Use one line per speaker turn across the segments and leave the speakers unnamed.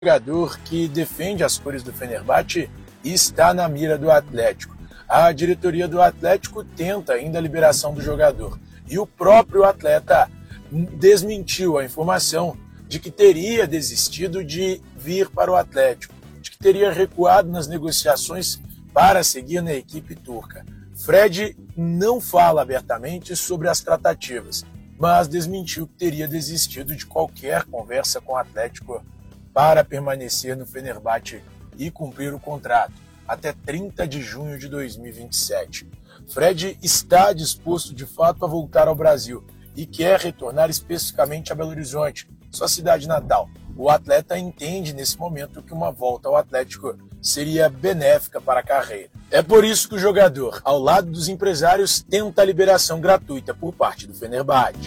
jogador que defende as cores do Fenerbahçe está na mira do Atlético. A diretoria do Atlético tenta ainda a liberação do jogador. E o próprio atleta desmentiu a informação de que teria desistido de vir para o Atlético, de que teria recuado nas negociações para seguir na equipe turca. Fred não fala abertamente sobre as tratativas, mas desmentiu que teria desistido de qualquer conversa com o Atlético para permanecer no Fenerbahçe e cumprir o contrato até 30 de junho de 2027. Fred está disposto de fato a voltar ao Brasil e quer retornar especificamente a Belo Horizonte, sua cidade natal. O atleta entende nesse momento que uma volta ao Atlético seria benéfica para a carreira. É por isso que o jogador, ao lado dos empresários, tenta a liberação gratuita por parte do Fenerbahçe.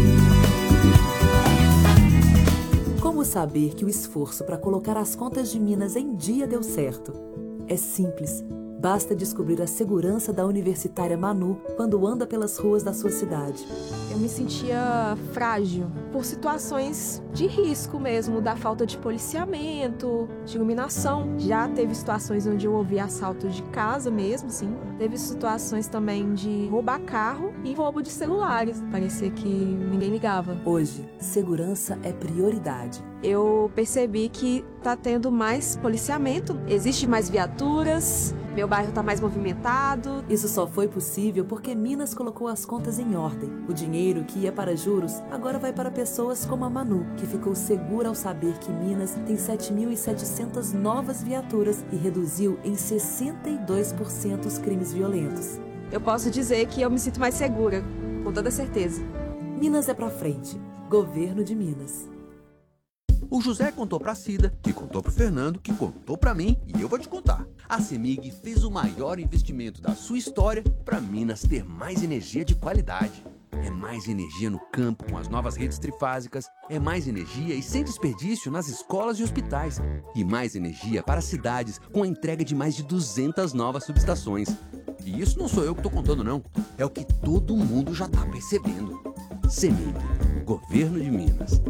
Como saber que o esforço para colocar as contas de Minas em dia deu certo? É simples. Basta descobrir a segurança da universitária Manu quando anda pelas ruas da sua cidade.
Eu me sentia frágil por situações de risco mesmo, da falta de policiamento, de iluminação. Já teve situações onde eu ouvi assalto de casa mesmo, sim. Teve situações também de roubar carro e roubo de celulares. Parecia que ninguém ligava.
Hoje, segurança é prioridade.
Eu percebi que tá tendo mais policiamento, existe mais viaturas, meu bairro tá mais movimentado.
Isso só foi possível porque Minas colocou as contas em ordem. O dinheiro que ia para juros agora vai para pessoas como a Manu, que ficou segura ao saber que Minas tem 7.700 novas viaturas e reduziu em 62% os crimes violentos.
Eu posso dizer que eu me sinto mais segura, com toda certeza.
Minas é pra frente. Governo de Minas.
O José contou pra Cida, que contou pro Fernando, que contou pra mim e eu vou te contar. A CEMIG fez o maior investimento da sua história para Minas ter mais energia de qualidade. É mais energia no campo com as novas redes trifásicas, é mais energia e sem desperdício nas escolas e hospitais, e mais energia para as cidades com a entrega de mais de 200 novas subestações. E isso não sou eu que tô contando não, é o que todo mundo já tá percebendo. CEMIG, Governo de Minas.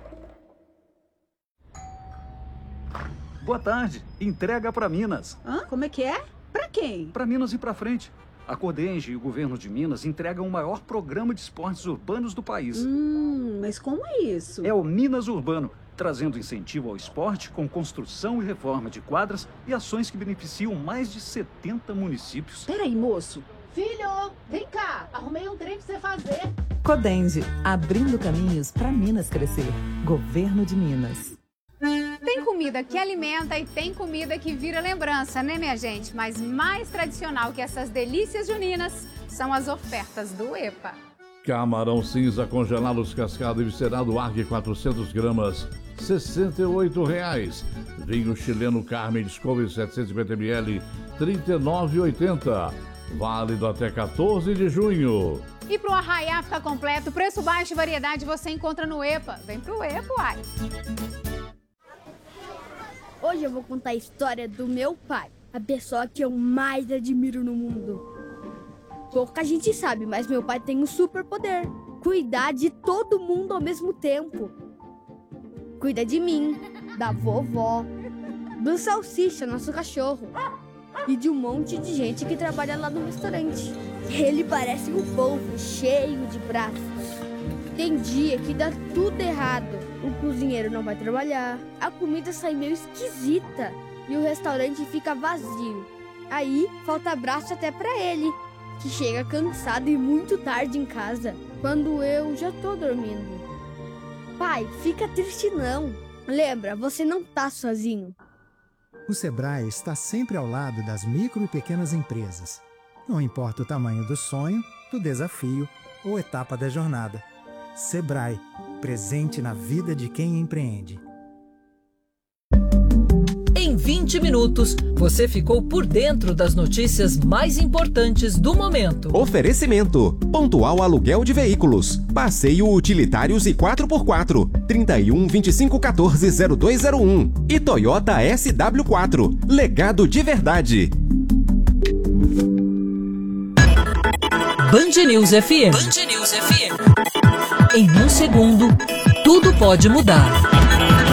Boa tarde. Entrega para Minas.
Hã? Como é que é? Para quem?
Para Minas e para frente. A Codenge e o governo de Minas entregam o maior programa de esportes urbanos do país.
Mas como é isso?
É o Minas Urbano, trazendo incentivo ao esporte com construção e reforma de quadras e ações que beneficiam mais de 70 municípios.
Peraí, moço.
Filho, vem cá. Arrumei um trem pra você fazer.
Codenge, abrindo caminhos para Minas crescer. Governo de Minas.
Tem comida que alimenta e tem comida que vira lembrança, né, minha gente? Mas mais tradicional que essas delícias juninas são as ofertas do EPA.
Camarão cinza congelado descascado e viscerado Arg 400 gramas, R$ 68,00. Vinho chileno Carmen Discovery 750 ml, R$ 39,80. Válido até 14 de junho.
E para o arraiá ficar completo, preço baixo e variedade você encontra no EPA. Vem pro EPA, uai.
Hoje eu vou contar a história do meu pai, a pessoa que eu mais admiro no mundo. Pouca gente sabe, mas meu pai tem um superpoder: cuidar de todo mundo ao mesmo tempo. Cuida de mim, da vovó, do Salsicha, nosso cachorro, e de um monte de gente que trabalha lá no restaurante. Ele parece um polvo cheio de braços. Tem dia que dá tudo errado. O cozinheiro não vai trabalhar, a comida sai meio esquisita e o restaurante fica vazio. Aí falta braço até pra ele, que chega cansado e muito tarde em casa, quando eu já tô dormindo. Pai, fica triste não. Lembra, você não tá sozinho.
O Sebrae está sempre ao lado das micro e pequenas empresas. Não importa o tamanho do sonho, do desafio ou etapa da jornada. Sebrae, presente na vida de quem empreende.
Em 20 minutos, você ficou por dentro das notícias mais importantes do momento.
Oferecimento: Pontual Aluguel de Veículos, Passeio Utilitários e 4x4, 31 25 14 0201 e Toyota SW4, legado de verdade.
Band News FM. Band News FM. Em um segundo, tudo pode mudar.